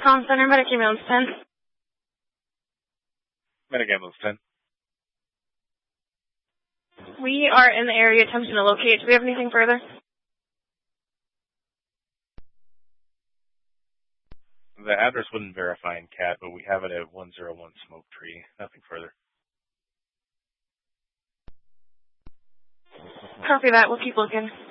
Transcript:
Comm Center, Medic Ambulance 10. Medic Ambulance 10. We are in the area attempting to locate. Do we have anything further? The address wouldn't verify in CAD, but we have it at 101 Smoke Tree. Nothing further. Copy that. We'll keep looking.